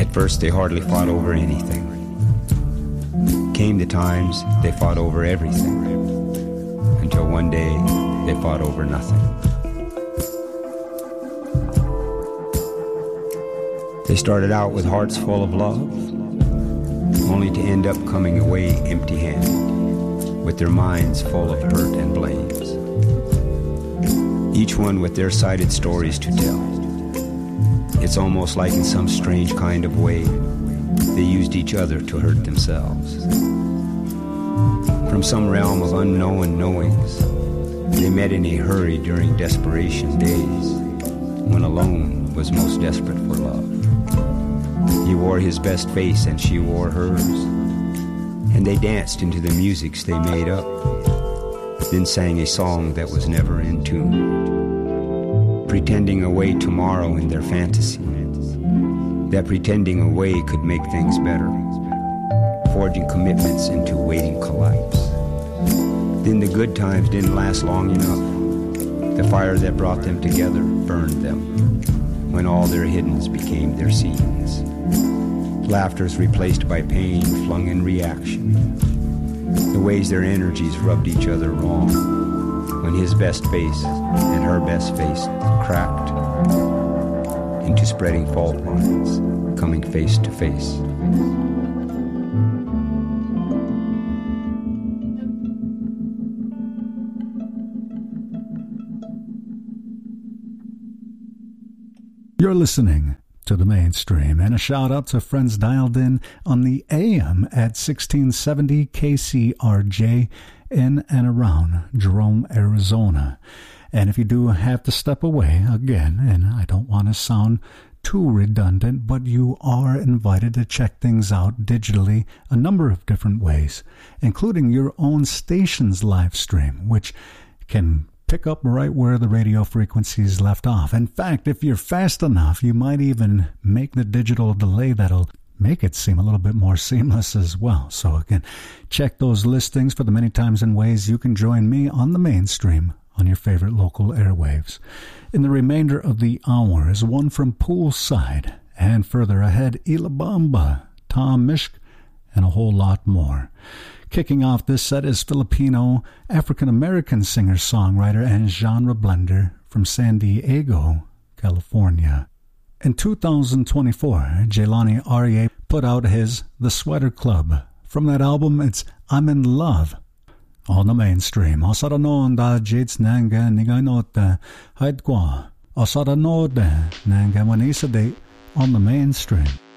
At first they hardly fought over anything. Came the times they fought over everything, until one day they fought over nothing. They started out with hearts full of love, only to end up coming away empty-handed, with their minds full of hurt and blames. Each one with their sided stories to tell. It's almost like in some strange kind of way, they used each other to hurt themselves. From some realm of unknown knowings, they met in a hurry during desperation days, when alone was most desperate for love. He wore his best face and she wore hers, and they danced into the musics they made up, then sang a song that was never in tune, pretending away tomorrow in their fantasy, that pretending away could make things better, forging commitments into waiting collapse. Then the good times didn't last long enough. The fire that brought them together burned them, when all their hiddens became their scenes. Laughters replaced by pain flung in reaction. The ways their energies rubbed each other wrong, when his best face and her best face cracked into spreading fault lines, coming face to face. You're listening to The Mainstream, and a shout out to friends dialed in on the AM at 1670 KCRJ in and around Jerome, Arizona. And if you do have to step away again, and I don't want to sound too redundant, but you are invited to check things out digitally a number of different ways, including your own station's live stream, which can pick up right where the radio frequencies left off. In fact, if you're fast enough, you might even make the digital delay that'll make it seem a little bit more seamless as well. So again, check those listings for the many times and ways you can join me on The Mainstream on your favorite local airwaves. In the remainder of the hour is one from Poolside, and further ahead, Ilabamba, Tom Mishk, and a whole lot more. Kicking off this set is Filipino African-American singer-songwriter and genre blender from San Diego, California. In 2024, Jelani Aryeh put out his The Sweater Club. From that album, it's I'm in Love on The Mainstream. Osaranon da jits nanga nigainota haidkwa. Osaranon nanga wanisade on The Mainstream.